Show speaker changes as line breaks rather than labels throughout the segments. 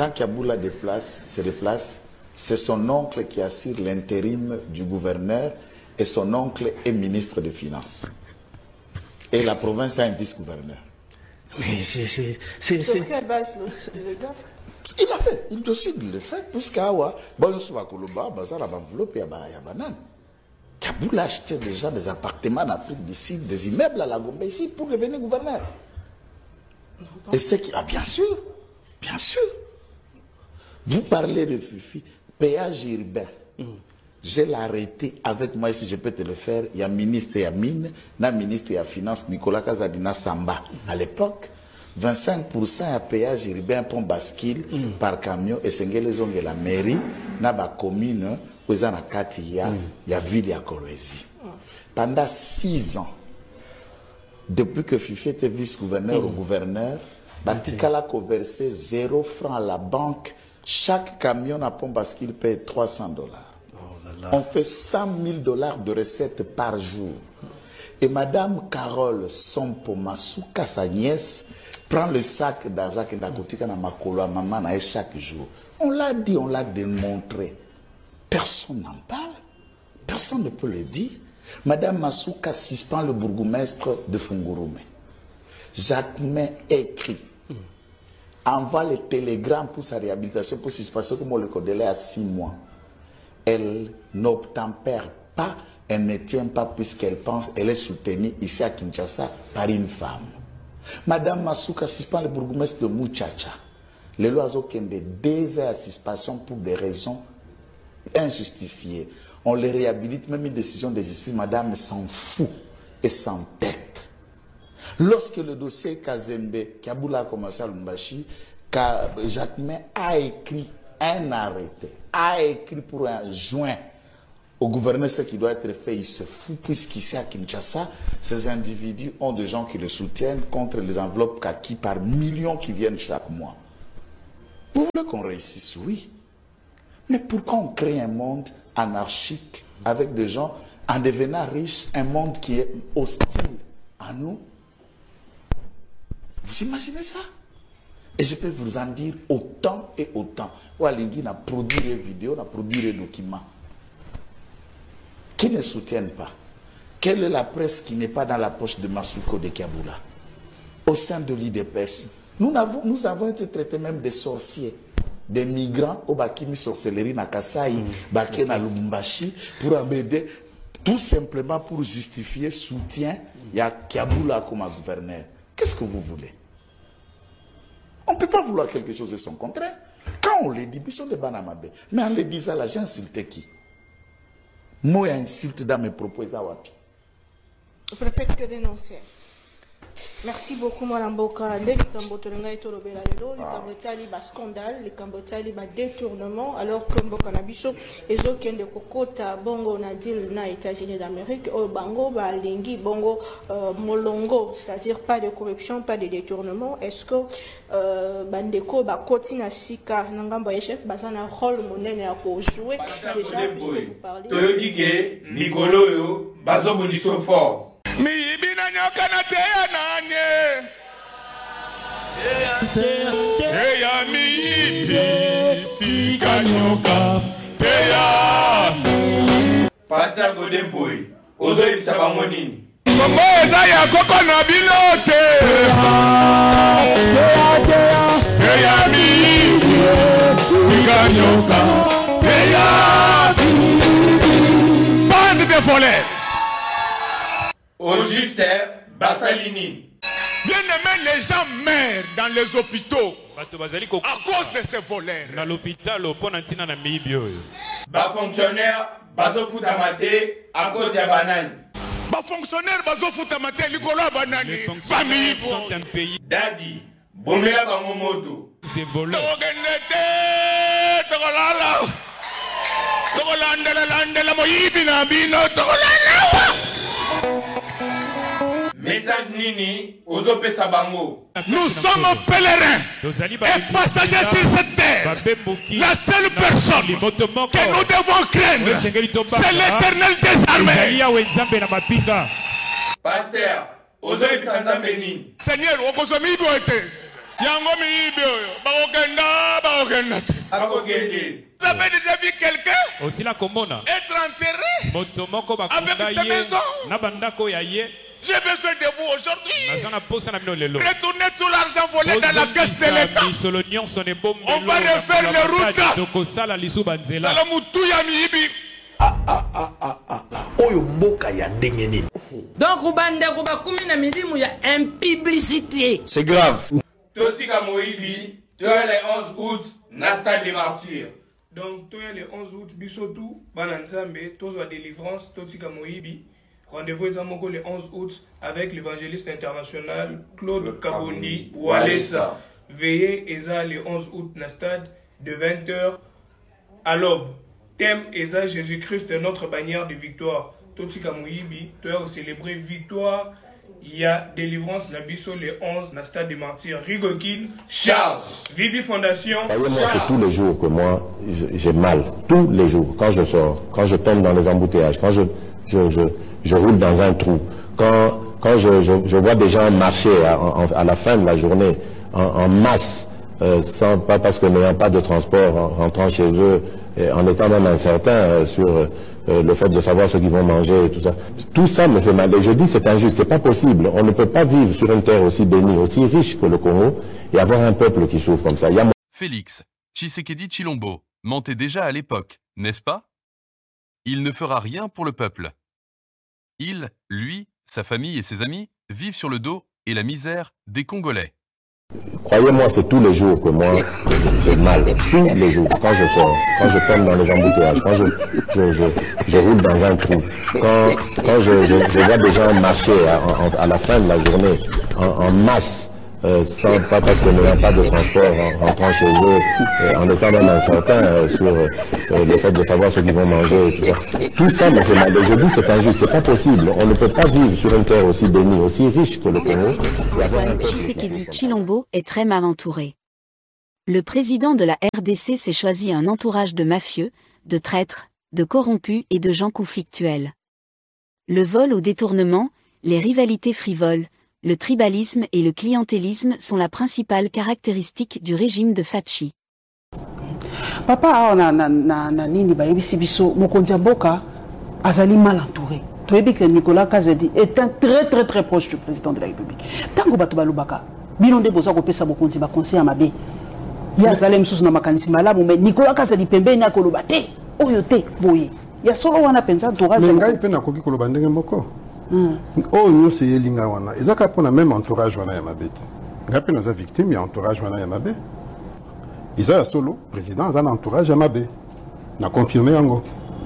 Quand Kaboula se déplace, c'est son oncle qui assure l'intérim du gouverneur et son oncle est ministre des Finances. Et la province a un vice-gouverneur.
Mais c'est...
Sur quelle base le gars?
Il a fait, il décide de le faire, puisqu'Awa, bon, on va Koloba, Bazar, enveloppe, il y a banane. Kaboula achetait déjà des appartements en Afrique du Sud, des immeubles à la Gombe ici pour devenir gouverneur. Et c'est qui. Ah, bien sûr, bien sûr. Vous parlez de Fifi, péage urbain. Je l'ai arrêté avec moi, si je peux te le faire. Il y a ministre et Mine, il ministre et Finance, Nicolas Kazadina Samba. À l'époque, 25% à péage urbain pour bascule par camion et c'est la mairie, na ba commune, où il y a ville et Kolwezi. Pendant 6 ans, depuis que Fifi était vice-gouverneur au gouverneur, Batikala a versé 0 francs à la banque. Chaque camion à pont bascule paye $300. On fait $100 000 de recettes par jour. Et Madame Carole Sompo Masuka, sa nièce, prend le sac d'argent que Nakotika na makolo à maman chaque jour. On l'a dit, on l'a démontré. Personne n'en parle. Personne ne peut le dire. Madame Masuka suspend le bourgmestre de Fungurume. Jacquemin écrit, envoie le télégramme pour sa réhabilitation, pour suspension, comme on le connaît à 6 mois. Elle n'obtempère pas, elle ne tient pas puisqu'elle pense, elle est soutenue ici à Kinshasa par une femme. Madame Masuka suspend le bourgmestre de Muchacha. Les lois ont 2 heures à suspension pour des raisons injustifiées. On les réhabilite, même une décision de justice, madame s'en fout et s'entête. Lorsque le dossier Kazembe, Kaboula a commencé à Lumbashi, Jacquemin a écrit un arrêté, a écrit pour un joint au gouverneur ce qui doit être fait, il se fout, puisqu'ici à Kinshasa, ces individus ont des gens qui le soutiennent contre les enveloppes kaki par millions qui viennent chaque mois. Vous voulez qu'on réussisse? Oui. Mais pourquoi on crée un monde anarchique avec des gens en devenant riches, un monde qui est hostile à nous? Vous imaginez ça? Et je peux vous en dire autant et autant. Oualingui a produit des vidéos, a produit des documents qui ne soutiennent pas. Quelle est la presse qui n'est pas dans la poche de Masuko de Kaboula? Au sein de l'IDPS, nous avons été traités même des sorciers, des migrants au Bakimi sorcellerie na Kasai, Baké na Lumbashi, pour embêter, tout simplement pour justifier soutien. Il y a Kaboula comme gouverneur. Qu'est-ce que vous voulez? On ne peut pas vouloir quelque chose de son contraire. Quand on le dit, ils sont des banamabe. Mais en le disant, là, j'ai insulté qui? Moi, insulte dans mes propos.
Vous ne faites que dénoncer. Merci beaucoup, Mme Boka. Les Cambotolanga et Tolobela, les Cambotali, bas scandale, les Cambotali, bas détournement, alors que Mboka Nabiso, et aucun de Kokota, Bongo, Nadil, na États-Unis d'Amérique, au Bango, Lingi, Bongo, Molongo, c'est-à-dire pas de corruption, pas de détournement. Est-ce que Bandeko, Kotina Sika, Nangamba et chef, Bazana, rôle monnaie à jouer déjà, puisque vous parlez.
Toyodike, Nicolo, Bazo Bonisso fort.
Mi ibina nyoka na teya nanye teya mi ibi tika nyoka teya
Pasteur Godeboy, ozo ibisa bango nini?
Kombo eza ya koko na bilote teya mi ibi tika nyoka teya bande de voleurs.
Au juste, Bassalini.
Bien aimé, les gens meurent dans les hôpitaux à cause de ces voleurs.
Dans l'hôpital, au pont antina na mibio.
Bas fonctionnaire, bazo foutamate à cause de banane.
Bas fonctionnaire, bazo foutamate Nicolas banane. Famille
sont un pays.
Daddy, bomela bangomoto.
C'est volé.
Togolala. Togolanda moyibi na bino togolala.
Message Nini, Ozope Sabango.
Nous sommes pèlerins et passagers sur cette terre. La seule personne que nous devons craindre, c'est l'Éternel des armées.
Pasteur, Ozope Sanzambeni.
Seigneur, Okozomi Boete. Yango mi ibio. Bagokenda. Vous avez déjà vu quelqu'un être enterré avec sa maison? J'ai besoin de vous aujourd'hui. Retournez tout l'argent volé dans la caisse de l'État. On va refaire les routes.
Donc, il y a une publicité.
C'est grave.
Totika Moïbi, tu as le 11 août, Nasta des martyrs.
Donc, tu as le 11 août, Bissotou, Bananzambe, Tozo délivrance, Totika Moïbi. Rendez-vous le 11 août avec l'évangéliste international Claude Kabondi Walesa. Veillez Eza le 11 août dans stade de 20h à l'aube. Thème Eza Jésus-Christ, notre bannière de victoire. Totika Moïbi, tu as célébré victoire. Il y a délivrance la bisso le 11 dans stade des martyrs. Rigokin,
Charles,
Vibi Fondation.
Moi, c'est tous les jours que moi j'ai mal. Tous les jours. Quand je sors, quand je tombe dans les embouteillages, quand je roule dans un trou. Quand je vois des gens marcher à la fin de la journée en masse, pas parce que n'ayant pas de transport, en rentrant chez eux, en étant même incertain sur le fait de savoir ce qu'ils vont manger et tout ça. Tout ça me fait mal. Et je dis c'est injuste, c'est pas possible. On ne peut pas vivre sur une terre aussi bénie, aussi riche que le Congo et avoir un peuple qui souffre comme ça.
Félix Tshisekedi Tshilombo mentait déjà à l'époque, n'est-ce pas? Il ne fera rien pour le peuple. Il, lui, sa famille et ses amis vivent sur le dos et la misère des Congolais.
Croyez-moi, c'est tous les jours que moi j'ai mal. Tous les jours. Quand je sors, quand je tombe dans les embouteillages, quand je roule dans un trou, quand je vois des gens marcher à la fin de la journée en masse, pas parce que n'ayant pas de transport, en rentrant chez eux, en étant même incertain sur le fait de savoir ce qu'ils vont manger et tout ça. Tout ça me fait mal. Et je dis c'est injuste, c'est pas possible. On ne peut pas vivre sur une terre aussi bénie, aussi riche que le Congo.
Tshisekedi Tshilombo est très mal entouré. Le président de la RDC s'est choisi un entourage de mafieux, de traîtres, de corrompus et de gens conflictuels. Le vol au détournement, les rivalités frivoles, le tribalisme et le clientélisme sont la principale caractéristique du régime de Fachi.
Papa na nini bayebisi biso mokonzi mboka azali mal entouré. Toyebi que Nicolas Kazedi est un très proche du président de la République. Tango bato balobaka bino nde boza kopesa mokonzi ba conseil mabe. Ya zalem susu na makanisi malamu mais Nicolas Kazedi pembeni akoloba te oyo te boye. Ya solo wana penza entourage.
Mais ngai pe na koki koloba ndenge moko. Oh nous c'est yelinga wana. Ezaka pona même entourage wana ya mabe. Ngai pe na za victime ya entourage wana ya mabe. Isa solo président a un entourage à mabe. N'a confirmé yango.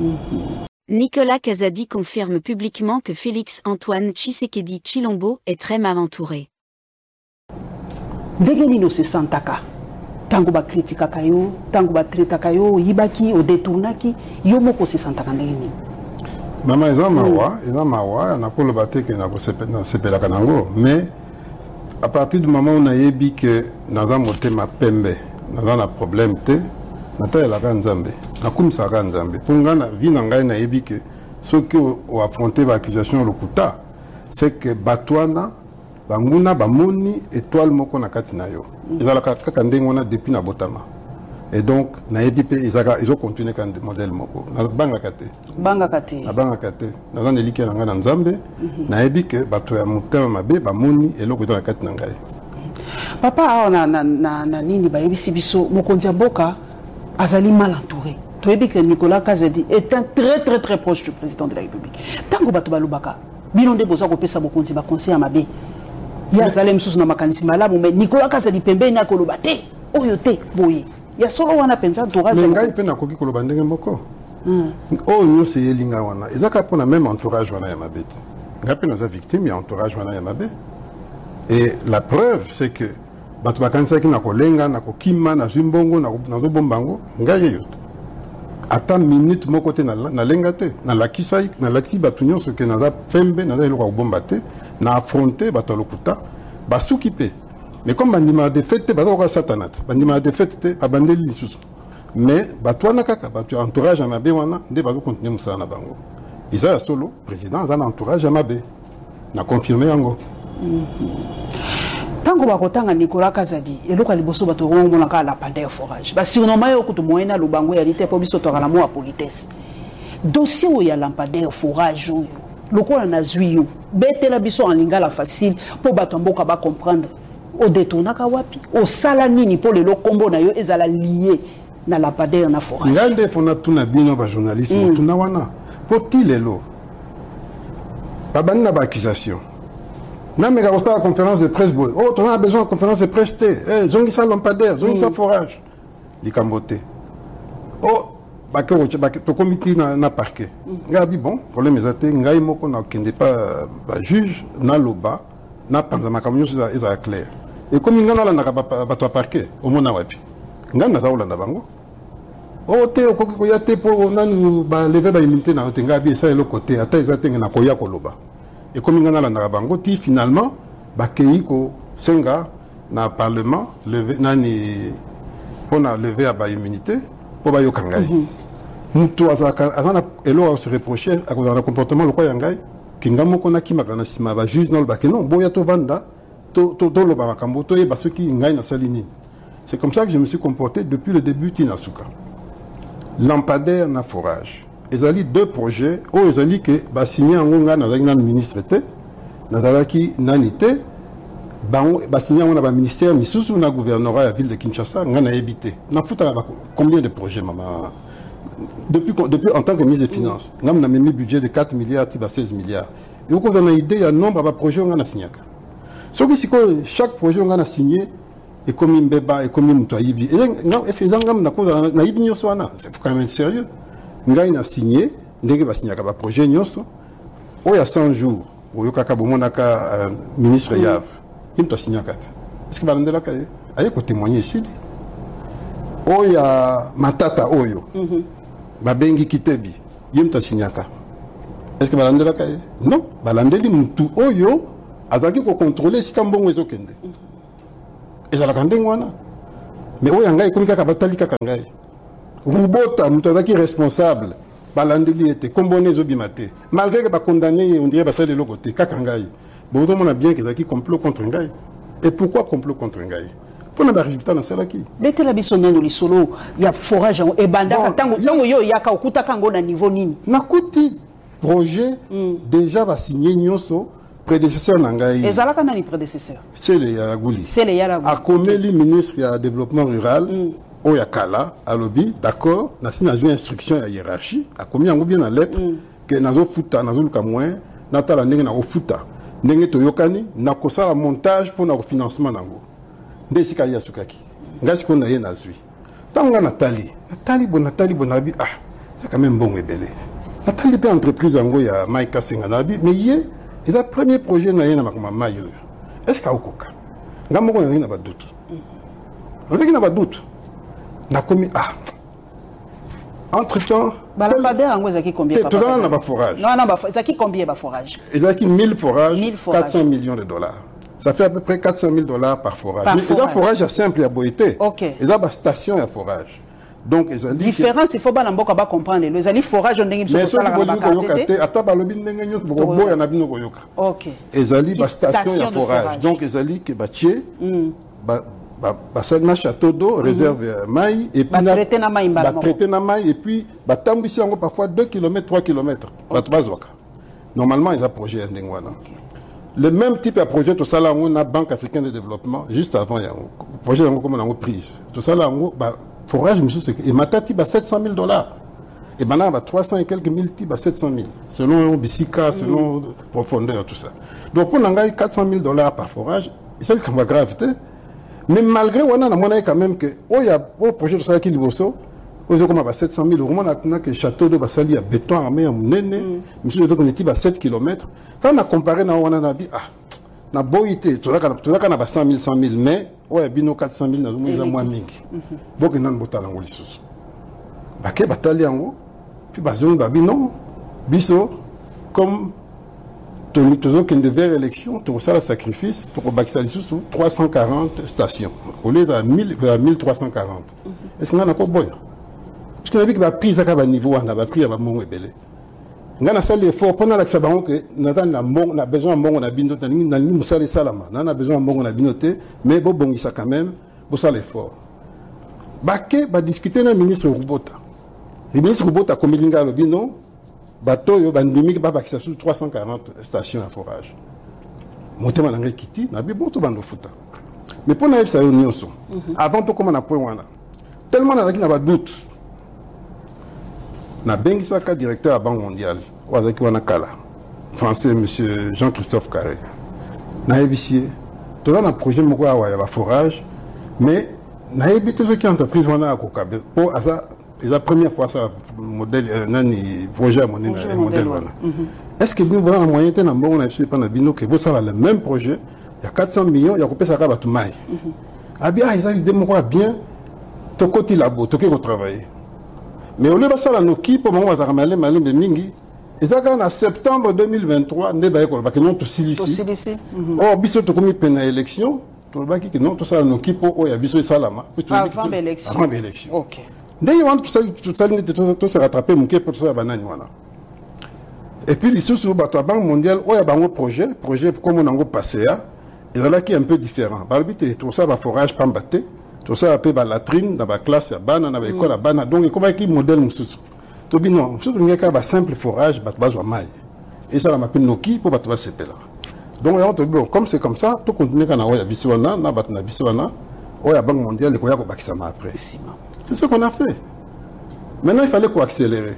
Nicolas Kazadi confirme publiquement que Félix Antoine Tshisekedi Tshilombo est très mal entouré.
Ndenge no se santaka. Tango ba kritika kayo, tango ba treta kayo, yibaki o détournaki, yo moko se santaka ndenge.
Mama eza mawa, na kolo bate ke na ko sepela kanango, mais à partir du moment où on a yebi que naza motema pembe, naza na problème te, nata la Nzambe, na kumisa Nzambe. Pour ngana vi na ngai na yebi que ceux qui ont affronté l'accusation lokuta, c'est que batwana banguna bamoni étoile moko na kati na yo. Ezala kaka ndenge wana depuis na botama. Et donc na yebi pe ils ont continué kan modèle moko. Na banga kate.
Banga kate.
Na banga kate. Na zana elike na ngana Nzambe, na yebi que bato ya motema mabe bamoni eloko na kati na ngai.
Papa na nini bayebisi biso mokonzi mboka azali mal entouré. Toyebi que Nicolas Kazedi est un très proche du président de la République. Tango bato balobaka bino nde boza kopesa mokonzi ba conseil mabe. Ya zalem susu na makanisi malamu mais Nicolas Kazedi pembeni akoloba te oyo te boye. Ya solo wana penza entourage.
Mais ngai pe na koki koloba ndenge moko. Oh nous c'est yelinga wana. Ezaka pona même entourage wana ya mabe. Ngai pe na za victime ya entourage wana ya mabe. Et la preuve c'est que bato bakanisa ki na kolenga na kokima na zimbongo na zo bombango ngai yo. Ata minute moko te na lenga te na lakisai na lakisi bato nyonso ke na za pembe na za eloko ko bomba te na affronter bato lokuta basuki pe. Mais comme bandima de fête baza ko satanat bandima de fête te abandeli lisusu. Mais bato wana kaka bato entourage na mabe wana nde bazo continuer musala na bango. Isa solo président za na entourage na mabe. Na confirmer yango.
Tango bakotanga Nicolas Kazadi eloko liboso bato ngona ka lampadaire forage ba surnommé yo kutu moyena lubango ya lite po biso to kala mo a politesse dossier o ya lampadaire forage yo lokola na zwiyo betela biso en lingala facile po bato mboka ba comprendre o détournaka wapi o sala nini po lelo kombo na yo ezala lié na lampadaire na forage
ngande fona tuna bino ba journalisme tuna wana po tilelo babani na ba accusation. Non, mais quand on a la conférence de presse, oh, tu as besoin de conférence de presse, zongi sa lampadaire, zongi sa forage. Les cambotés. Oh, to comité na parquet. Ngabi bon, problème est até, ngai moko na kende pas juge na loba, na panzama kamyo c'est clair. Et comme ngana la na ba to parquet, au mona wapi. Ngana za olanda bango. Oh, te okoki ko ya te po nanu ba lever ba immunité na te ngabi ça le côté, ata ezate na koya ko loba. Et comme il y a la bango, finalement, Bakeiko Senga, dans le Parlement, on a levé à la immunité pour Bayo Kangai. Nous, on se reprochait à cause du comportement de Yangai, qui n'a pas qui m'a juge dans le bac. Non, Boya Tovanda, Tolo Bamakambo, Toye Basuki, Ngai na Salini. C'est comme ça que je me suis comporté depuis le début Tinasuka. Lampadaire na forage. Ils ont deux projets, où ils ont dit que bah signé en Gonga dans le ministre était, dans qui nanité, bah signé en un ministère, mais sous un gouvernorat à la ville de Kinshasa, on a évité. On a foutu combien de projets, maman? Depuis en tant que ministre des Finances, on a mis un budget de 4 milliards à 16 milliards. Et au on a idée, il y a un nombre de projets qu'on a signé. Sauf que chaque projet qu'on a signé, et comme un bébé, et comme un toyibi. Est-ce que les gens ont ibi c'est quand même sérieux. Ngai na signé, ndenge ba signé ka projet nyonso. O ya 100 jours, o yokaka bomonaka ministre Yav. Il t'a signé kata. Est-ce que ba ndela ka aye ko témoigner ici? O ya matata oyo. Ba bengi kitebi. Il t'a signé ka. Est-ce que ba ndela ka? Non, ba landeli mutu oyo azaki ko contrôler si kambongo ezokende. Ezala kandengo wana. Mais o ya ngai komika ka batali ka ngai. Rubota, Moutazaki responsable, Balandeli était comboné Zobimate. Malgré que condamné, on dirait que c'est de l'autre côté, Kakangaï. Bon, on a bien qu'ils aient complot contre Ngaï. Et pourquoi complot contre Ngaï? Pour le résultat dans celle qui.
Dès que la bisonne dans le solo, il y a forage et banda, tango yo yaka okuta kango na niveau nini.
Nakuti projet déjà va signer Nyoso. Prédécesseur Nangaï.
Et Zalaka n'a ni prédécesseur.
C'est le Yaragouli.
C'est le Yaragouli.
A Komeli, ministre du développement rural. Oyakala, à lobby, d'accord, n'a signé une instruction à hiérarchie, a commis en bien la lettre, que nazo futa, nazo luka moins, natala nenge na futa, nenge to yokani, na kosa la montage pour notre financement nango. Ndesi kaya sukaki. Ngasi ko na ye na zui. Tanga Nathalie bonabi, ah, c'est quand même bon et belé. Nathalie pe entreprise nango ya Maïka Senganabi, mais yé, c'est le premier projet na ye na makoma maï. Est-ce ka okoka? Ngamoko na ba doute. On n'a pas de doute. Na commis entre temps
lampadaire en zaki combien
tout ça n'a pas forage
non zaki combien ba forage
zaki 1000 forages 400 millions de dollars ça fait à peu près 400 000 dollars par forage mais il y a forage simple à boité il y a station à forage donc ils ont dit
différence il faut pas n'importe quoi comprendre les ali forage on dengi
mais ça la quantité ata ba lobi ndenge nyos boko boya na bino koyoka ils ont dit station à forage donc ils ont dit que batier Basana château d'eau, réserve maï, et puis traité na maï, et puis tambisi yango parfois 2 km, 3 km. Normalement, ils ont projet Ndengwana. Le même type de projet, tout ça là, on a Banque africaine de développement, juste avant, il y a un projet comme on a prise. Tout ça là, forage, monsieur, et matati, 700 000 dollars. Et maintenant, 300 et quelques mille types, 700 000. Selon Bissika, selon profondeur, tout ça. Donc, pour n'engager 400 000 dollars par forage, c'est le cas gravité. Mais malgré on a quand même que au projet de ça qui liboso aux comme 700 000 euros on a que château de Basali à béton armé à Munene monsieur on était à 7 km quand on a comparé na on a dit na boité tout ça qu'on a 100 000 mais ouais bino 400 000 na moins mingi donc on a botala ngoli sous baké batali yango puis bazon babino biso comme toujours qu'il devait élection, tout ça le sacrifice, tout le sous 340 stations, au lieu de 1340. Est-ce qu'on a pas boy? Parce qu'on a vu que la prise à niveau, on a pris à mon belé. ngana sali effort pendant la sabango que na besoin mbongo na bino na ni musali salama na besoin mbongo na bino te mais bo bongisa quand même bo sala effort baké ba discuter na ministre Rubota le ministre Rubota komilinga lo bino bato yo bandimi ba bakisa sur 340 stations à forage motema na ngai kiti na bi bon to bando futa mais pour na ça nyonso avant to comment na point wana tellement na zaki na ba doute na bengisaka directeur à Banque mondiale wazaki wana kala français monsieur Jean-Christophe Carré na ebisie to na projet moko ya ba forage mais na ebité ce qui entreprise wana akokabe pour asa la première fois ça modèle nani projet à modèle wana est-ce que vous avez un moyen de bon na pas na bino que vous ça le même projet il y a 400 millions il y a coupé ça ka batu mai abia ils ont l'idée moko bien to côté labo to ke ko travailler mais au lieu de ça, la Noki, pour moi, ça malé de mingi. Et ça, en septembre 2023, ne ba école, parce que non tout ici. Oh, biso to komi pena élection, to ba ki non tout ça la Noki pour oh ya biso salama.
Avant l'élection.
Avant l'élection.
OK.
Dès avant tout ça tout se rattraper mon pour tout ça banane wana. Et puis les sous ba to Banque mondiale, oh ya bango projet comme on a passé à, et là qui est un peu différent. Ba habité tout ça va forage pambaté. Tout ça appelle la latrine dans la classe à bana dans l'école à bana donc comment qui modèle nous tout bien non surtout il y a simple forage bat bas maille et ça la m'appelle Noki pour bat bas là donc on te bon comme c'est comme ça tout continuer quand on a biswana na bat na biswana on a Banque mondiale et qu'on y a bakisa après c'est ce qu'on a fait maintenant il fallait qu'on accélérer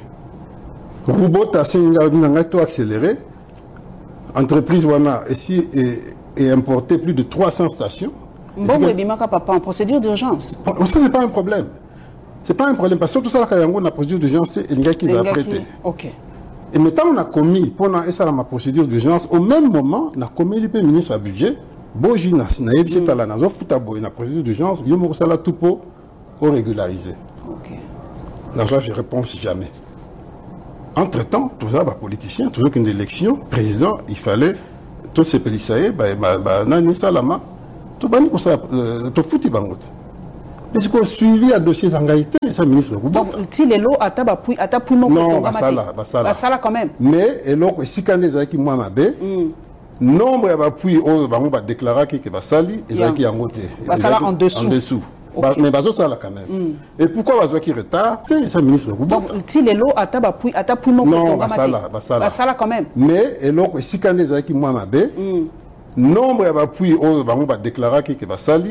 Rubota singa dinanga tout accélérer entreprise wana ici et importer plus de 300 stations.
Bon, oui, papa, en procédure d'urgence.
Ça, c'est pas un problème. C'est pas un problème. Parce que tout ça, quand on a la procédure d'urgence, c'est un gars qui va prêter.
Ok.
Et maintenant, on a commis, pendant ma procédure d'urgence, au même moment, on a commis le ministre à budget, Boji Naïb, c'est à la Nazo, Foutabo, et la procédure d'urgence, il y a tout pour régulariser.
Ok.
Là, je réponds jamais. Entre-temps, tout ça, politicien, toujours qu'une élection, président, il fallait, tous ces pélissaïs, Nani Salama, tout bani pour ça tout fouti bangot mais c'est qu'on suivi à dossier d'engagité ça ministre
donc si les lots à tapui
non basala
quand même
mais et l'autre si quand les qui moi mabe nombre d'appui au bango ba déclarer que basali et ça qui en côté
basala en dessous
okay. Mais bazo ça là quand même et pourquoi bazo qui retard ça ministre
donc si les lots à tapui
non basala
quand même
mais et l'autre si quand les qui moi mabe nombre d'appui au bango ba déclarer que basali